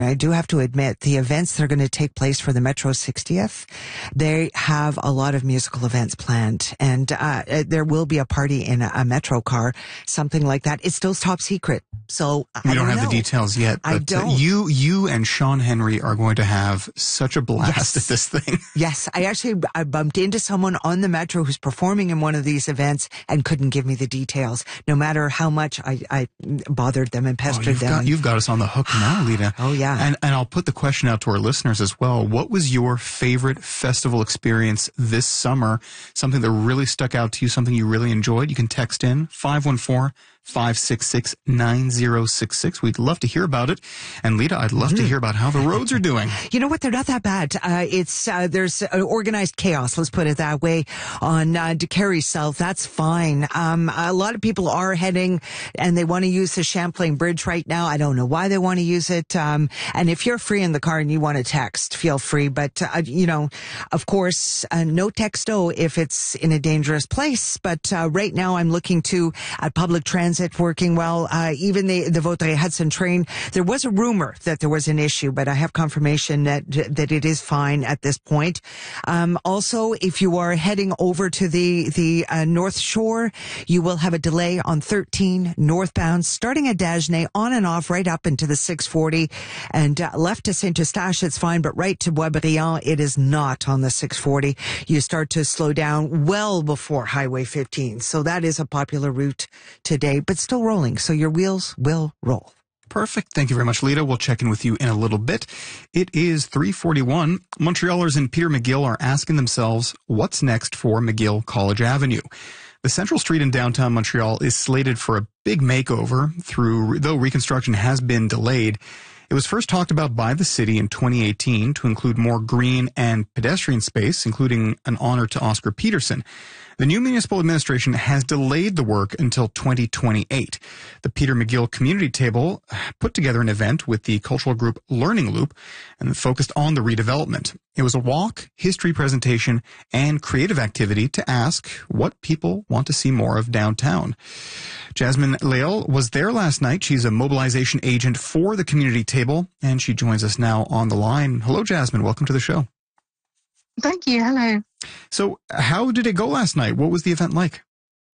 I do have to admit, the events that are going to take place for the Metro 60th, they have a lot of musical events planned, and there will be a party in a Metro car, something like that. It's still top secret, so we don't have the details yet. But I don't. You and Sean Henry are going to have such a blast at this thing. Yes, I bumped into someone on the Metro who's performing in one of these events and couldn't give me the details, no matter how much I bothered them and pestered them. You've got us on the hook now, Lita. Oh, yeah. And I'll put the question out to our listeners as well. What was your favorite festival experience this summer? Something that really stuck out to you, something you really enjoyed? You can text in 514-566-9066. We'd love to hear about it. And Lita, I'd love to hear about how the roads are doing. You know what? They're not that bad. There's organized chaos, let's put it that way, on DeCarry South. That's fine. A lot of people are heading and they want to use the Champlain Bridge right now. I don't know why they want to use it. And if you're free in the car and you want to text, feel free. But, of course, no texto if it's in a dangerous place. But right now I'm looking at public transit working well. Even the Vaudreuil Hudson train, there was a rumor that there was an issue, but I have confirmation that it is fine at this point. Also, if you are heading over to the North Shore, you will have a delay on 13 northbound, starting at Dagenais, on and off right up into the 640, and left to Saint Eustache, it's fine, but right to Boisbriand, it is not on the 640. You start to slow down well before Highway 15, so that is a popular route today, but still rolling, so your wheels will roll. Perfect. Thank you very much, Lita. We'll check in with you in a little bit. It is 3:41. Montrealers in Peter McGill are asking themselves, what's next for McGill College Avenue? The central street in downtown Montreal is slated for a big makeover, though reconstruction has been delayed. It was first talked about by the city in 2018 to include more green and pedestrian space, including an honor to Oscar Peterson. The new municipal administration has delayed the work until 2028. The Peter McGill Community Table put together an event with the cultural group Learning Loop and focused on the redevelopment. It was a walk, history presentation, and creative activity to ask what people want to see more of downtown. Jasmine Leal was there last night. She's a mobilization agent for the Community Table, and she joins us now on the line. Hello, Jasmine. Welcome to the show. Thank you. Hello. So how did it go last night? What was the event like?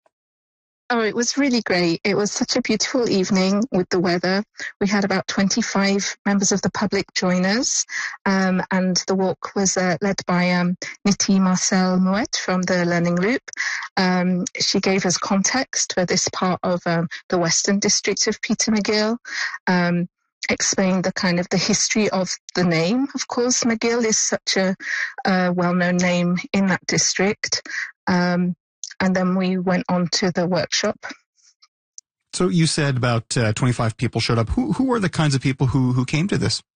Oh, it was really great. It was such a beautiful evening with the weather. We had about 25 members of the public join us, and the walk was led by Niti Marcel Mouet from the Learning Loop. She gave us context for this part of the Western District of Peter McGill. Explained the history of the name. Of course, McGill is such a well-known name in that district. And then we went on to the workshop. So you said about 25 people showed up. Who are the kinds of people who came to this?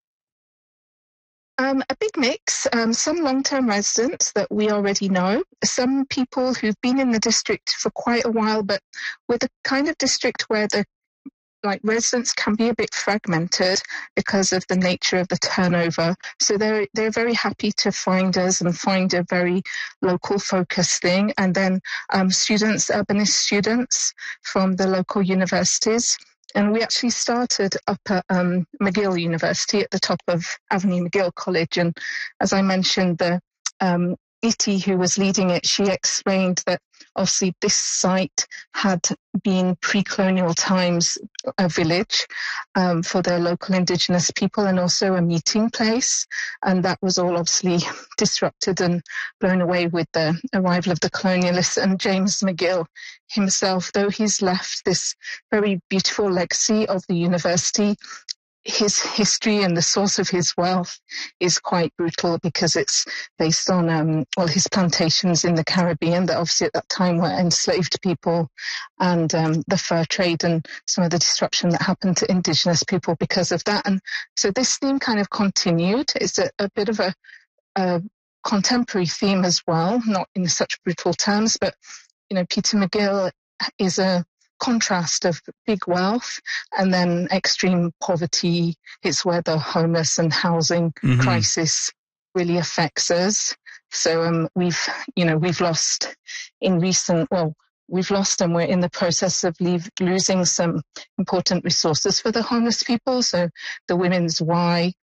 A big mix. Some long-term residents that we already know. Some people who've been in the district for quite a while, but with a kind of district where the residents can be a bit fragmented because of the nature of the turnover. So they're very happy to find us and find a very local focus thing. And then urbanist students from the local universities. And we actually started up at McGill University at the top of Avenue McGill College. And as I mentioned, the Iti, who was leading it, she explained that obviously this site had been pre-colonial times a village for the local indigenous people and also a meeting place. And that was all obviously disrupted and blown away with the arrival of the colonialists. And James McGill himself, though he's left this very beautiful legacy of the university, his history and the source of his wealth is quite brutal because it's based on his plantations in the Caribbean that obviously at that time were enslaved people, and the fur trade and some of the disruption that happened to indigenous people because of that. And so this theme kind of continued. It's a bit of a contemporary theme as well, not in such brutal terms, but Peter McGill is a contrast of big wealth and then extreme poverty. It's where the homeless and housing crisis really affects us. So we've lost in recent, we've lost, and we're in the process of losing some important resources for the homeless people. So the Women's Y